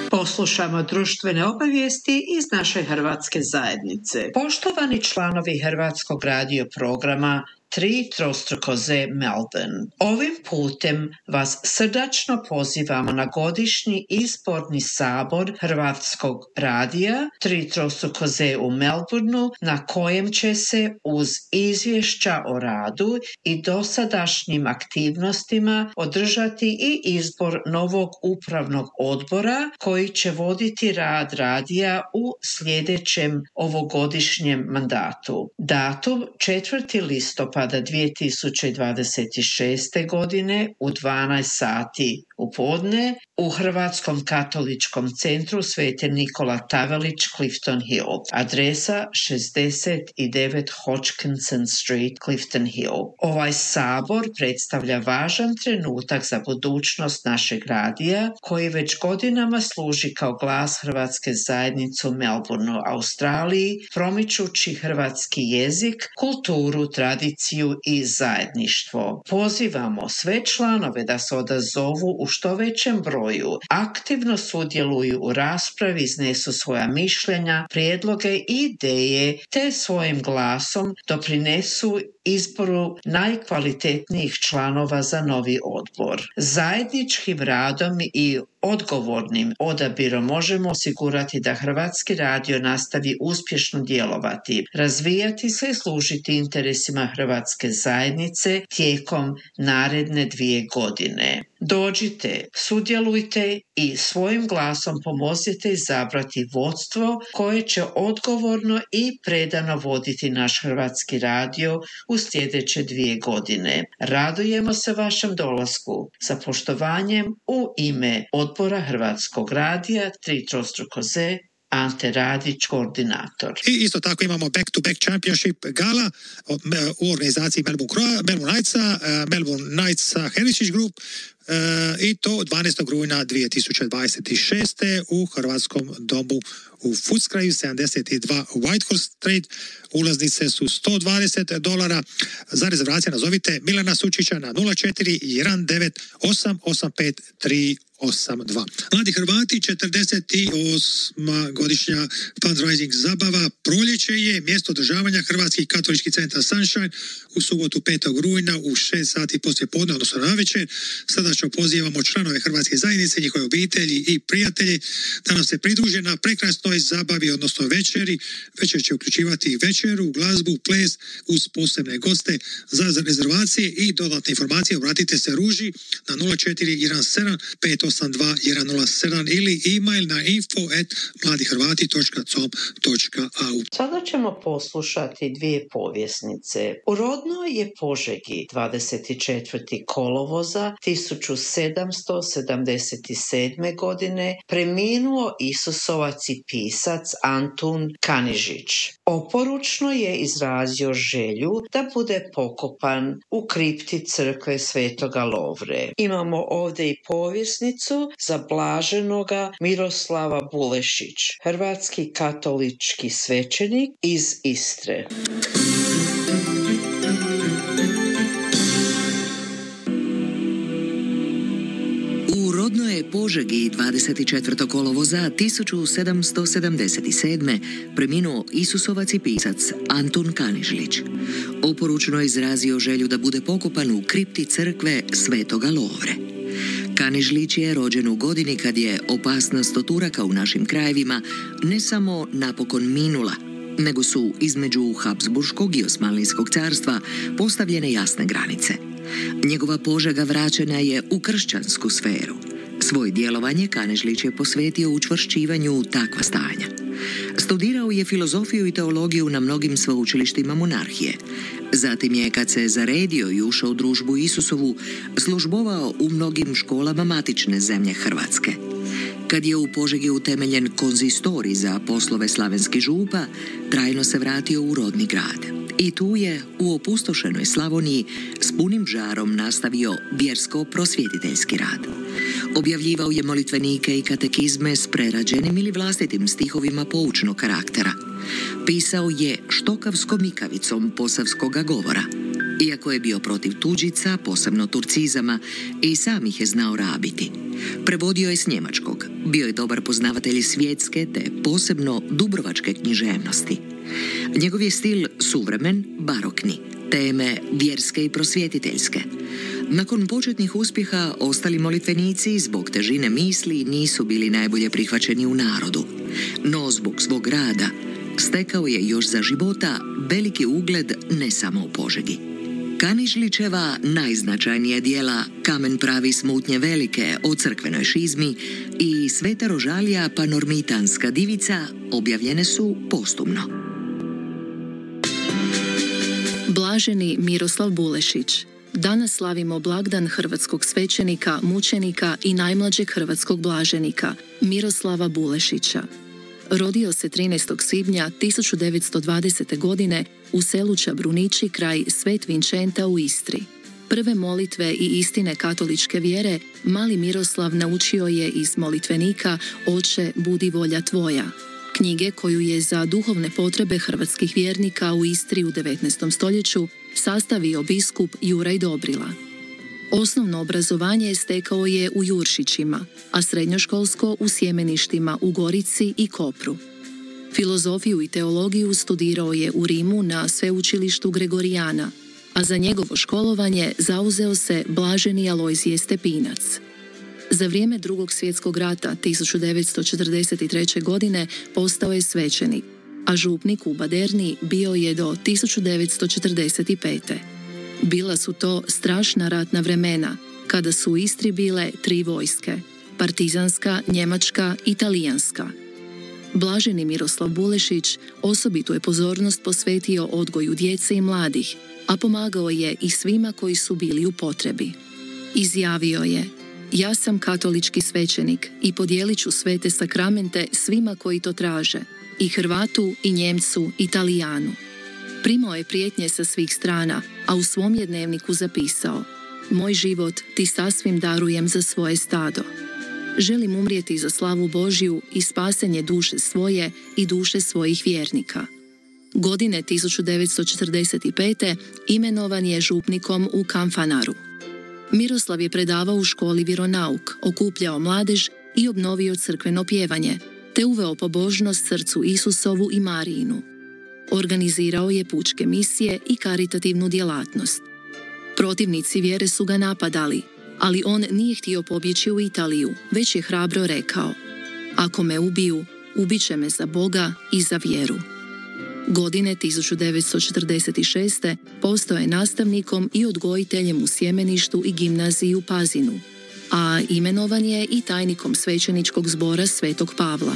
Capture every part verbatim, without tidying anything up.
Poslušamo društvene obavijesti iz naše hrvatske zajednice. Poštovani članovi Hrvatskog radio programa Tri trostruko Z Melbourne. Ovim putem vas srdačno pozivamo na godišnji izborni sabor Hrvatskog radija Tri trostruko Z u Melbourneu, na kojem će se uz izvješća o radu i dosadašnjim aktivnostima održati i izbor novog upravnog odbora koji će voditi rad radija u sljedećem ovogodišnjem mandatu. Datum četvrti listopada dvije tisuće dvadeset šeste. godine u dvanaest sati u podne u Hrvatskom katoličkom centru Sveti Nikola Tavelić, Clifton Hill. Adresa šezdeset devet Hodgkinson Street, Clifton Hill. Ovaj sabor predstavlja važan trenutak za budućnost našeg radija koji već godinama služi kao glas hrvatske zajednice u Melbourneu, Australiji, promičući hrvatski jezik, kulturu, tradiciju i zajedništvo. Pozivamo sve članove da se odazovu u što većem broju, aktivno sudjeluju u raspravi, iznesu svoja mišljenja, prijedloge i ideje, te svojim glasom doprinesu izboru najkvalitetnijih članova za novi odbor. Zajedničkim radom i odgovornim odabirom možemo osigurati da Hrvatski radio nastavi uspješno djelovati, razvijati se i služiti interesima hrvatske zajednice tijekom naredne dvije godine. Dođite, sudjelujte i svojim glasom pomozite izabrati vodstvo koje će odgovorno i predano voditi naš Hrvatski radio u sljedeće dvije godine. Radujemo se vašem dolasku. Sa poštovanjem u ime Odbora Hrvatskog radija Tri trostruko Z, Ante Radić, koordinator. I isto tako imamo back-to-back championship gala u organizaciji Melbourne, Melbourne Knightsa, Melbourne Knights Heritage Group, i to dvanaestog rujna dvije tisuće dvadeset šeste. u Hrvatskom domu u Footscrayu, sedamdeset dva Whitehorse Street. Ulaznice su sto dvadeset dolara. Za rezervacije nazovite Milana Sučića na nula četiri jedan devet osam osam pet tri osam dva. Mladi Hrvati, četrdeset osma godišnja fundraising zabava. Proljeće je mjesto održavanja Hrvatski katolički centar Sunshine u subotu petog rujna u šest sati poslije podne, odnosno navečer. Srdačno pozivamo članove Hrvatske zajednice, njihove obitelji i prijatelje da nam se pridruže na prekrasnoj zabavi, odnosno večeri. Večer će uključivati večeru, glazbu, ples uz posebne goste. Za rezervacije i dodatne informacije obratite se Ruži na nula četiri jedan sedam pet osam dva jedan nula sedam ili e-mail na info at mladihrvati točka com točka a u. Sada ćemo poslušati dvije povjesnice. U rodnoj je Požegi dvadeset četvrtog kolovoza tisuću sedamsto sedamdeset sedme. godine preminuo Isusovac i pisac Antun Kanižić. Oporučno je izrazio želju da bude pokopan u kripti crkve Svetoga Lovre. Imamo ovdje i povjesnicu za blaženoga Miroslava Bulešić, hrvatski katolički svećenik iz Istre. U rodnoj Požegi dvadeset četvrtog kolovoza tisuću sedamsto sedamdeset sedme. preminuo Isusovac i pisac Antun Kanižlić. Oporučno je izrazio želju da bude pokopan u kripti crkve Svetoga Lovre. Kanižlić je rođen u godini kad je opasnost od Turaka u našim krajevima ne samo napokon minula, nego su između Habsburškog i Osmanlijskog carstva postavljene jasne granice. Njegova Požega vraćena je u kršćansku sferu. Svoje djelovanje Kanižlić je posvetio učvršćivanju takva stanja. Studirao je filozofiju i teologiju na mnogim sveučilištima monarhije. Zatim je, kad se zaredio i ušao u družbu Isusovu, službovao u mnogim školama matične zemlje Hrvatske. Kad je u Požegi utemeljen konzistorij za poslove slavenskih župa, trajno se vratio u rodni grad. I tu je, u opustošenoj Slavoniji, s punim žarom nastavio vjersko-prosvjetiteljski rad. Objavljivao je molitvenike i katekizme s prerađenim ili vlastitim stihovima poučnog karaktera. Pisao je štokavskom ikavicom posavskoga govora. Iako je bio protiv tuđica, posebno turcizama, i sam ih je znao rabiti. Prevodio je s njemačkog, Bio je dobar poznavatelj svjetske te posebno dubrovačke književnosti. Njegov je stil suvremen, barokni, teme vjerske i prosvjetiteljske. Nakon početnih uspjeha, ostali molitvenici zbog težine misli nisu bili najbolje prihvaćeni u narodu. No zbog svog rada stekao je još za života veliki ugled ne samo u Požegi. Kanižlićeva najznačajnija djela Kamen pravi smutnje velike o crkvenoj šizmi i Sveta Rožalija panormitanska divica objavljene su postumno. Blaženi Miroslav Bulešić. Danas slavimo blagdan hrvatskog svećenika, mučenika i najmlađeg hrvatskog blaženika, Miroslava Bulešića. Rodio se trinaestog svibnja tisuću devetsto dvadesete. godine u selu Čabrunići kraj Svet Vinčenta u Istri. Prve molitve i istine katoličke vjere mali Miroslav naučio je iz molitvenika Oče, budi volja tvoja, knjige koju je za duhovne potrebe hrvatskih vjernika u Istri u devetnaestom stoljeću sastavio biskup Juraj Dobrila. Osnovno obrazovanje stekao je u Juršićima, a srednjoškolsko u sjemeništima u Gorici i Kopru. Filozofiju i teologiju studirao je u Rimu na sveučilištu Gregorijana, a za njegovo školovanje zauzeo se blaženi Alojzije Stepinac. Za vrijeme Drugog svjetskog rata tisuću devetsto četrdeset treće. godine postao je svećenik, a župnik u Baderni bio je do tisuću devetsto četrdeset pete. Bila su to strašna ratna vremena, kada su u Istri bile tri vojske, partizanska, njemačka i talijanska. Blaženi Miroslav Bulešić osobitu je pozornost posvetio odgoju djece i mladih, a pomagao je i svima koji su bili u potrebi. Izjavio je: ja sam katolički svećenik i podijelit ću svete sakramente svima koji to traže, i Hrvatu, i Njemcu, i Talijanu. Primao je prijetnje sa svih strana, a u svom je dnevniku zapisao: moj život ti sasvim darujem za svoje stado. Želim umrijeti za slavu Božju i spasenje duše svoje i duše svojih vjernika. Godine tisuću devetsto četrdeset pete. imenovan je župnikom u Kanfanaru. Miroslav je predavao u školi vjeronauk, okupljao mladež i obnovio crkveno pjevanje, te uveo pobožnost srcu Isusovu i Marijinu. Organizirao je pučke misije i karitativnu djelatnost. Protivnici vjere su ga napadali, ali on nije htio pobjeći u Italiju, već je hrabro rekao: ako me ubiju, ubit će me za Boga i za vjeru. Godine tisuću devetsto četrdeset šeste. postao je nastavnikom i odgojiteljem u sjemeništu i gimnaziji u Pazinu, a imenovan je i tajnikom svećeničkog zbora Svetog Pavla.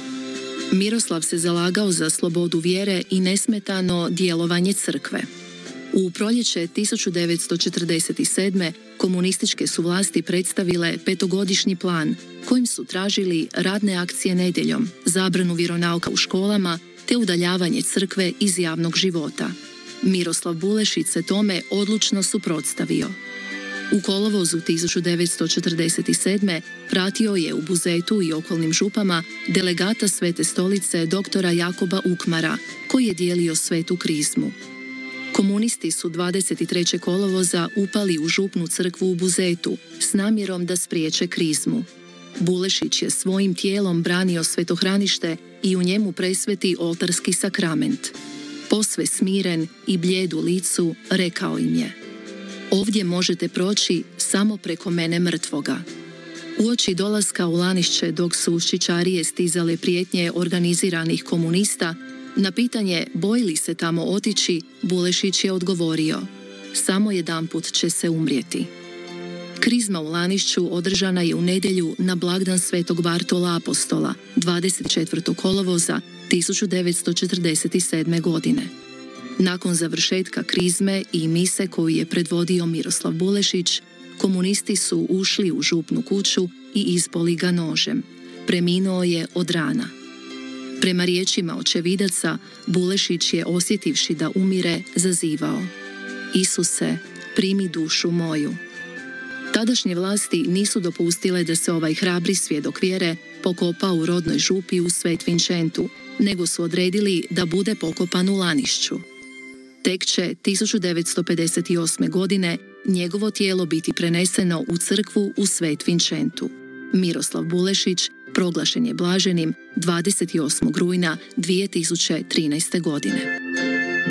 Miroslav se zalagao za slobodu vjere i nesmetano djelovanje crkve. U proljeće tisuću devetsto četrdeset sedme. komunističke su vlasti predstavile petogodišnji plan kojim su tražili radne akcije nedjeljom, zabranu vjeronauka u školama te udaljavanje crkve iz javnog života. Miroslav Bulešić se tome odlučno suprotstavio. U kolovozu tisuću devetsto četrdeset sedme. pratio je u Buzetu i okolnim župama delegata Svete stolice doktora Jakoba Ukmara, koji je dijelio svetu krizmu. Komunisti su dvadeset trećeg kolovoza upali u župnu crkvu u Buzetu s namjerom da spriječe krizmu. Bulešić je svojim tijelom branio svetohranište i u njemu presveti oltarski sakrament. Posve smiren i blijed u licu rekao im je: ovdje možete proći samo preko mene mrtvoga. Uoči dolaska u Lanišće, dok su šićarije stizale prijetnje organiziranih komunista, na pitanje boji li se tamo otići, Bulešić je odgovorio: samo jedanput će se umrijeti. Krizma u Lanišću održana je u nedjelju na blagdan Svetog Bartola Apostola, dvadeset četvrtog kolovoza tisuću devetsto četrdeset sedme. godine. Nakon završetka krizme i mise koju je predvodio Miroslav Bulešić, komunisti su ušli u župnu kuću i izboli ga nožem. Preminuo je od rana. Prema riječima očevidaca, Bulešić je, osjetivši da umire, zazivao: Isuse, primi dušu moju. Tadašnje vlasti nisu dopustile da se ovaj hrabri svjedok vjere pokopa u rodnoj župi u Svet Vinčentu, nego su odredili da bude pokopan u Lanišću. Tek će tisuću devetsto pedeset osme. godine njegovo tijelo biti preneseno u crkvu u Svet Vinčentu. Miroslav Bulešić Proglašen je blaženim dvadeset osmog rujna dvije tisuće trinaeste godine.